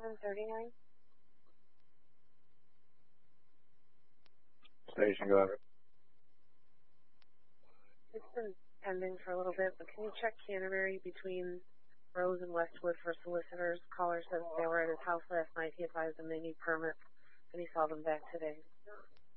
1039. Station, go ahead. It's been pending for a little bit, but can you check Canterbury between Rose and Westwood for solicitors? Caller said they were at his house last night. He advised them they need permits, and he saw them back today.